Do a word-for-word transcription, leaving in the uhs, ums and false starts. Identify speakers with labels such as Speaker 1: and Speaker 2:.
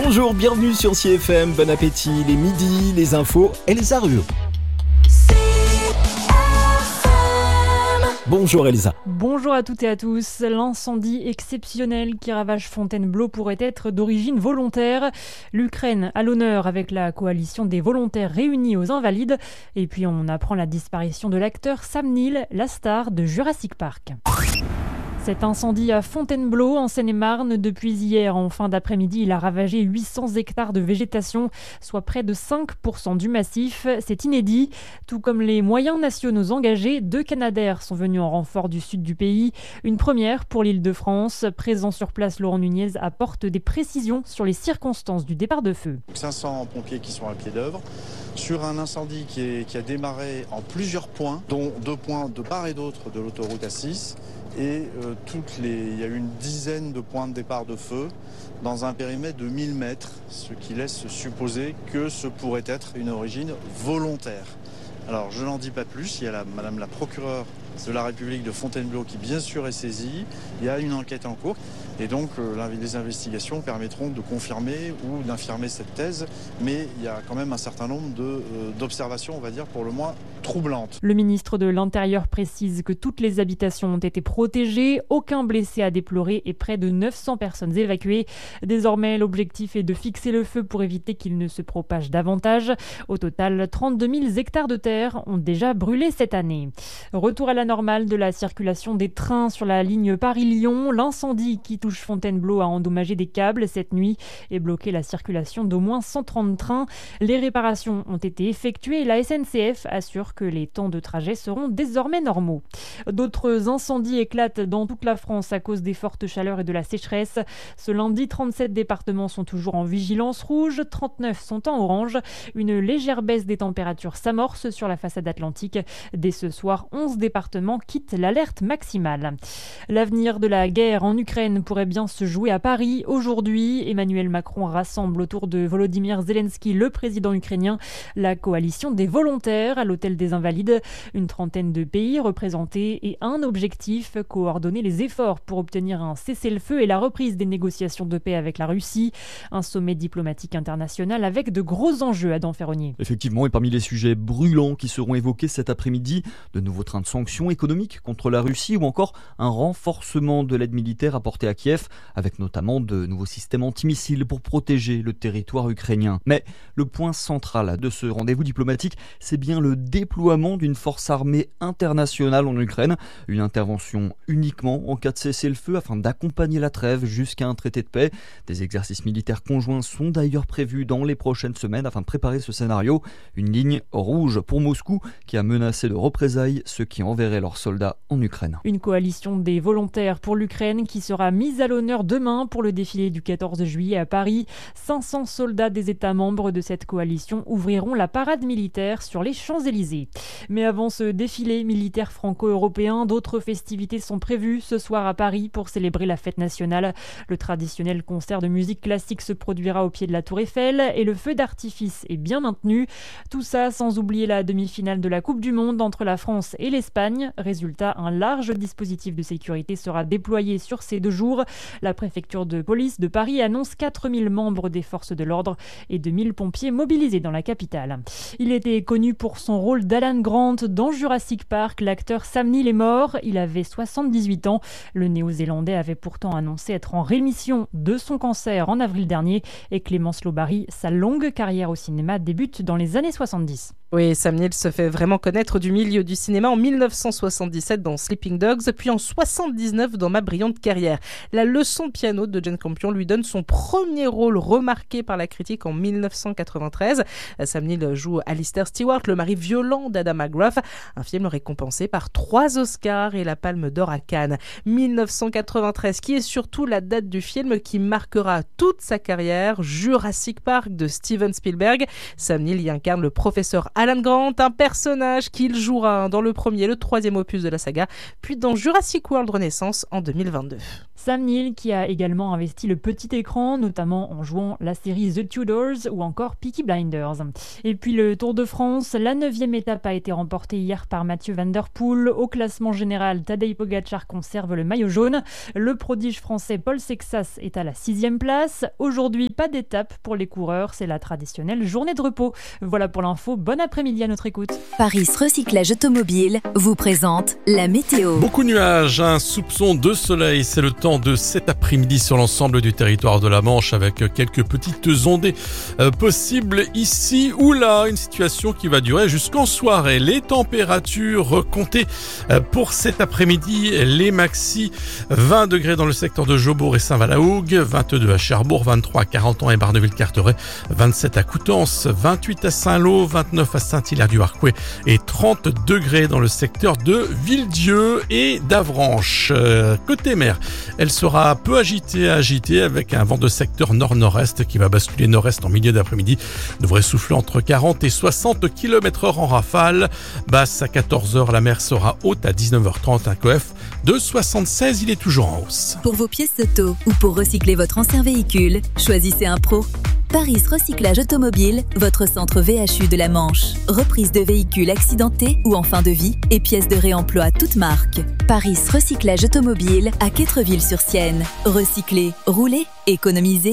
Speaker 1: Bonjour, bienvenue sur C F M, bon appétit, les midis, les infos, Elsa Ruot. Bonjour Elsa.
Speaker 2: Bonjour à toutes et à tous. L'incendie exceptionnel qui ravage Fontainebleau pourrait être d'origine volontaire. L'Ukraine à l'honneur avec la coalition des volontaires réunis aux Invalides. Et puis on apprend la disparition de l'acteur Sam Neill, la star de Jurassic Park. Cet incendie à Fontainebleau, en Seine-et-Marne, depuis hier en fin d'après-midi, il a ravagé huit cents hectares de végétation, soit près de cinq pour cent du massif. C'est inédit. Tout comme les moyens nationaux engagés, deux Canadair sont venus en renfort du sud du pays. Une première pour l'Île-de-France. Présent sur place, Laurent Nunez apporte des précisions sur les circonstances du départ de feu.
Speaker 3: cinq cents pompiers qui sont à pied d'œuvre sur un incendie qui, est, qui a démarré en plusieurs points, dont deux points de part et d'autre de l'autoroute A six. Et euh, toutes les, il y a eu une dizaine de points de départ de feu dans un périmètre de mille mètres, ce qui laisse supposer que ce pourrait être une origine volontaire. Alors je n'en dis pas plus, il y a la, Madame la procureure de la République de Fontainebleau qui bien sûr est saisie, il y a une enquête en cours et donc euh, les investigations permettront de confirmer ou d'infirmer cette thèse, mais il y a quand même un certain nombre de, euh, d'observations, on va dire pour le moins troublantes.
Speaker 2: Le ministre de l'Intérieur précise que toutes les habitations ont été protégées, aucun blessé à déplorer et près de neuf cents personnes évacuées. Désormais, l'objectif est de fixer le feu pour éviter qu'il ne se propage davantage. Au total, trente-deux mille hectares de terre ont déjà brûlé cette année. Retour à la normale de la circulation des trains sur la ligne Paris-Lyon. L'incendie qui touche Fontainebleau a endommagé des câbles cette nuit et bloqué la circulation d'au moins cent trente trains. Les réparations ont été effectuées et la S N C F assure que les temps de trajet seront désormais normaux. D'autres incendies éclatent dans toute la France à cause des fortes chaleurs et de la sécheresse. Ce lundi, trente-sept départements sont toujours en vigilance rouge, trente-neuf sont en orange. Une légère baisse des températures s'amorce sur la façade atlantique. Dès ce soir, onze départements quittent l'alerte maximale. L'avenir de la guerre en Ukraine pourrait bien se jouer à Paris. Aujourd'hui, Emmanuel Macron rassemble autour de Volodymyr Zelensky, le président ukrainien, la coalition des volontaires à l'hôtel des Invalides. Une trentaine de pays représentés et un objectif, coordonner les efforts pour obtenir un cessez-le-feu et la reprise des négociations de paix avec la Russie. Un sommet diplomatique international avec de gros enjeux, Adam Ferronnier.
Speaker 4: Effectivement, et parmi les sujets brûlants qui seront évoqués cet après-midi, de nouveaux trains de sanctions économiques contre la Russie ou encore un renforcement de l'aide militaire apportée à Kiev, avec notamment de nouveaux systèmes antimissiles pour protéger le territoire ukrainien. Mais le point central de ce rendez-vous diplomatique, c'est bien le déploiement d'une force armée internationale en Ukraine, une intervention uniquement en cas de cessez-le-feu afin d'accompagner la trêve jusqu'à un traité de paix. Des exercices militaires conjoints sont d'ailleurs prévus dans les prochaines semaines afin de préparer ce scénario. Une ligne rouge pour Moscou qui a menacé de représailles ceux qui enverraient leurs soldats en Ukraine.
Speaker 2: Une coalition des volontaires pour l'Ukraine qui sera mise à l'honneur demain pour le défilé du quatorze juillet à Paris. cinq cents soldats des États membres de cette coalition ouvriront la parade militaire sur les Champs-Élysées. Mais avant ce défilé militaire franco-européen, d'autres festivités sont prévues ce soir à Paris pour célébrer la fête nationale. Le traditionnel concert de musique classique se produira au pied de la Tour Eiffel et le feu d'artifice est bien maintenu. Tout ça sans oublier la demi-finale de la Coupe du Monde entre la France et l'Espagne. Résultat, un large dispositif de sécurité sera déployé sur ces deux jours. La préfecture de police de Paris annonce quatre mille membres des forces de l'ordre et deux mille pompiers mobilisés dans la capitale. Il était connu pour son rôle d'Alan Grant dans Jurassic Park. L'acteur Sam Neill est mort. Il avait soixante-dix-huit ans. Le Néo-Zélandais avait pourtant annoncé être en rémission de son cancer en avril dernier. Et Clémence Laubary, sa longue carrière au cinéma débute dans les années soixante-dix.
Speaker 5: Oui, Sam Neill se fait vraiment connaître du milieu du cinéma en mille neuf cent soixante-dix-sept dans Sleeping Dogs, puis en soixante-dix-neuf dans Ma brillante carrière. La leçon de piano de Jane Campion lui donne son premier rôle remarqué par la critique en mille neuf cent quatre-vingt-treize. Sam Neill joue Alistair Stewart, le mari violent d'Ada McGrath, un film récompensé par trois Oscars et la Palme d'Or à Cannes. mille neuf cent quatre-vingt-treize, qui est surtout la date du film qui marquera toute sa carrière, Jurassic Park de Steven Spielberg. Sam Neill y incarne le professeur Alan Grant, un personnage qu'il jouera dans le premier et le troisième opus de la saga, puis dans Jurassic World Renaissance en deux mille vingt-deux.
Speaker 2: Sam Neill qui a également investi le petit écran, notamment en jouant la série The Tudors ou encore Peaky Blinders. Et puis le Tour de France, la neuvième étape a été remportée hier par Mathieu Van Der Poel. Au classement général, Tadej Pogačar conserve le maillot jaune. Le prodige français Paul Sexas est à la sixième place. Aujourd'hui, pas d'étape pour les coureurs, c'est la traditionnelle journée de repos. Voilà pour l'info, bon après-midi à notre écoute.
Speaker 6: Paris Recyclage Automobile vous présente la météo.
Speaker 7: Beaucoup de nuages, un soupçon de soleil, c'est le temps de cet après-midi sur l'ensemble du territoire de la Manche avec quelques petites ondées euh, possibles ici ou là, une situation qui va durer jusqu'en soirée. Les températures comptées euh, pour cet après-midi, les maxi vingt degrés dans le secteur de Jobourg et Saint-Valahougue, vingt-deux à Cherbourg, vingt-trois à Carentan et Barneville-Carteret, vingt-sept à Coutances, vingt-huit à Saint-Lô, vingt-neuf à Saint-Hilaire-du-Harcouët et trente degrés dans le secteur de Villedieu et d'Avranches. Euh, côté mer, elle sera peu agitée, agitée avec un vent de secteur nord-nord-est qui va basculer nord-est en milieu d'après-midi. Devrait souffler entre quarante et soixante kilomètres heure en rafale. Basse à quatorze heures, la mer sera haute à dix-neuf heures trente. Un coef de soixante-seize, il est toujours en hausse.
Speaker 6: Pour vos pièces auto ou pour recycler votre ancien véhicule, choisissez un pro. Paris Recyclage Automobile, votre centre V H U de la Manche. Reprise de véhicules accidentés ou en fin de vie et pièces de réemploi toutes marques. Paris Recyclage Automobile à Quettreville-sur-Sienne. Recycler, rouler, économiser.